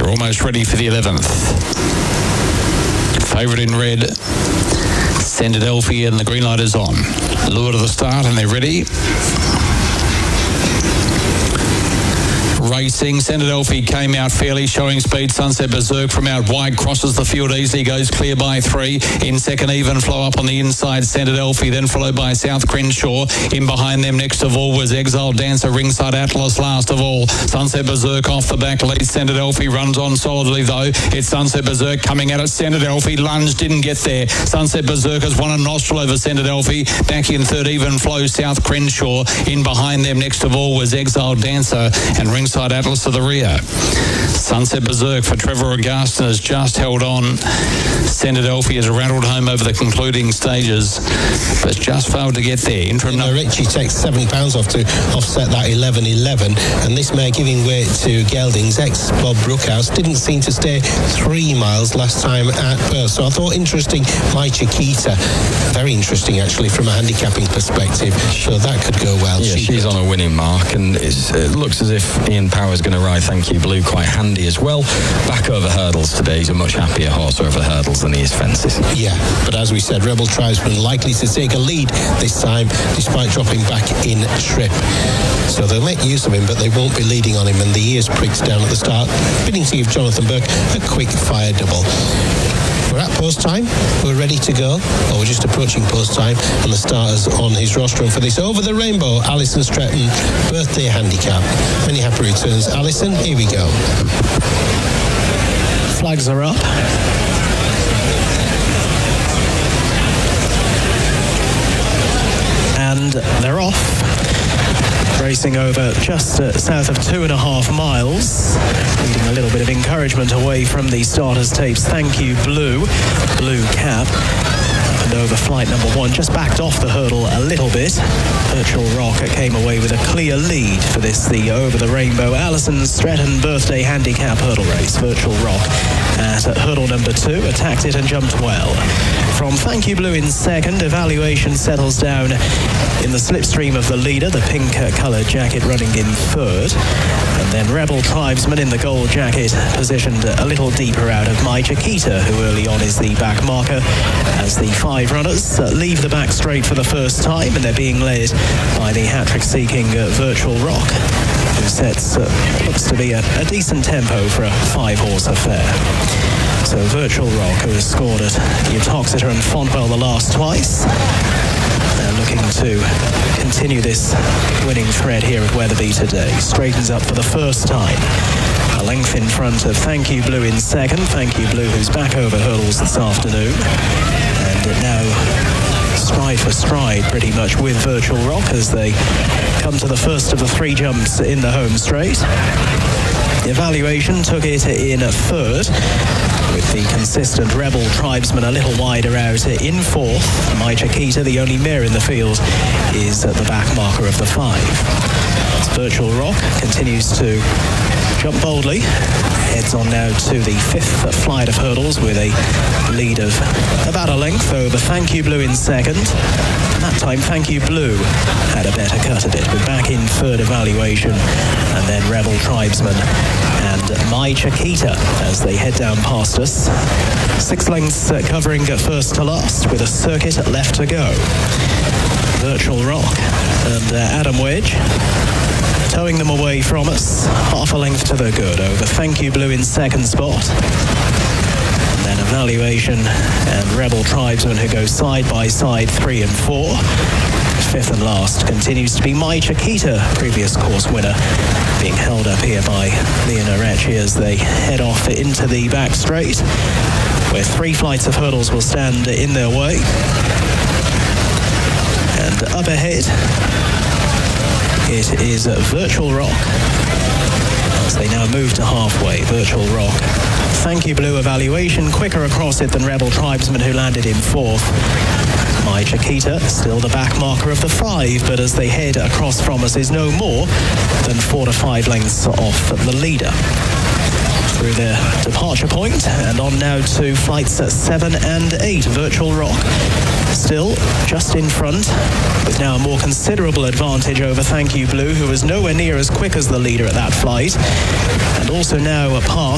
almost ready for the 11th. Favourite in red, Send It Elfie, and the green light is on. Lure to the start and they're ready. Racing, Send It Elfie came out fairly, showing speed. Sunset Berserk from out wide crosses the field easily, goes clear by 3. In second, Even Flow up on the inside, Send It Elfie, then followed by South Crenshaw. In behind them, next of all, was Exile Dancer, Ringside Atlas last of all. Sunset Berserk off the back lead. Send It Elfie runs on solidly though. It's Sunset Berserk coming at it. Send It Elfie lunge, didn't get there. Sunset Berserk has won a nostril over Send It Elfie. Back in third, Even Flow, South Crenshaw. In behind them, next of all, was Exile Dancer and Ringside Atlas to the rear. Sunset Berserk for Trevor Augustin has just held on. Send It Elfie has rattled home over the concluding stages, but just failed to get there. Interim Richie takes £7 off to offset that 11-11, and this mare giving way to Geldings. Ex-Bob Brookhouse didn't seem to stay 3 miles last time at Perth, so I thought interesting. My Chiquita, very interesting actually from a handicapping perspective, so that could go well. Yeah, she's on a winning mark, and it looks as if Ian Power's going to ride Thank You Blue quite handy as well. Back over hurdles today. He's a much happier horse over hurdles than he is fences. Yeah, but as we said, Rebel Tribesman likely to take a lead this time despite dropping back in trip. So they'll make use of him, but they won't be leading on him, and the ears pricked down at the start, bidding to give Jonathan Burke a quick fire double. We're at post time, we're ready to go, or we're just approaching post time, and the starters on his rostrum for this Over the Rainbow Alison Stretton birthday handicap. Many happy returns. Alison, here we go. Flags are up. And they're off. Racing over just south of 2.5 miles, needing a little bit of encouragement away from the starters tapes. Thank You Blue, blue cap. And over flight number 1, just backed off the hurdle a little bit. Virtual Rock came away with a clear lead for this, the Over the Rainbow Alison Stretton birthday handicap hurdle race. Virtual Rock at hurdle number 2 attacked it and jumped well. From Thank You Blue in second, Evaluation settles down in the slipstream of the leader, the pink coloured jacket running in third. And then Rebel Tribesman in the gold jacket positioned a little deeper out of My Chiquita, who early on is the back marker, as the 5 runners leave the back straight for the first time, and they're being led by the hat-trick-seeking Virtual Rock, who sets looks to be a decent tempo for a 5-horse affair. So Virtual Rock, who has scored at Uttoxeter and Fontwell the last twice, they're looking to continue this winning thread here at Wetherby today. Straightens up for the first time. A length in front of Thank You Blue in second. Thank You Blue, who's back over hurdles this afternoon. And now stride for stride pretty much with Virtual Rock as they come to the first of the 3 jumps in the home straight. The Evaluation took it in third, with the consistent Rebel Tribesman a little wider out in fourth. My Chiquita, the only mare in the field, is at the back marker of the 5. As Virtual Rock continues to jump boldly, heads on now to the 5th flight of hurdles with a lead of about a length over Thank You Blue in second. That time Thank You Blue had a better cut of it, with back in third Evaluation, and then Rebel Tribesman and My Chiquita as they head down past us. 6 lengths covering first to last, with a circuit left to go. Virtual Rock and Adam Wedge towing them away from us, half a length to the good over Thank You Blue in second spot. And then Evaluation and Rebel Tribesman, who go side by side 3 and 4. 5th and last continues to be My Chiquita, previous course winner, being held up here by Leon Arechi as they head off into the back straight, where 3 flights of hurdles will stand in their way. And up ahead, it is Virtual Rock as they now move to halfway. Virtual Rock, Thank You Blue, Evaluation quicker across it than Rebel Tribesman, who landed in 4th. My Chiquita, still the back marker of the 5, but as they head across from us is no more than 4 to 5 lengths off the leader. Through their departure point, and on now to flights 7 and 8. Virtual Rock still just in front, with now a more considerable advantage over Thank You Blue, who was nowhere near as quick as the leader at that flight, and also now past